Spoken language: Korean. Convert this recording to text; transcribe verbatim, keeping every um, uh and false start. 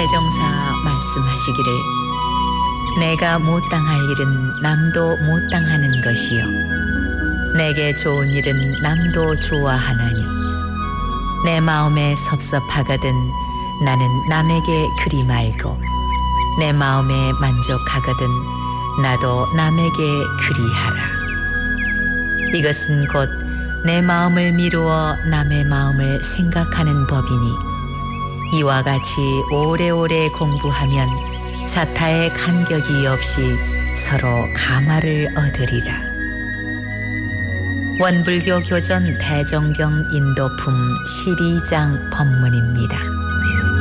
대종사 말씀하시기를 내가 못당할 일은 남도 못당하는 것이요 내게 좋은 일은 남도 좋아하나니 내 마음에 섭섭하거든 나는 남에게 그리 말고 내 마음에 만족하거든 나도 남에게 그리하라. 이것은 곧 내 마음을 미루어 남의 마음을 생각하는 법이니 이와 같이 오래오래 공부하면 자타의 간격이 없이 서로 감화를 얻으리라. 원불교 교전 대종경 인도품 십이 장 법문입니다.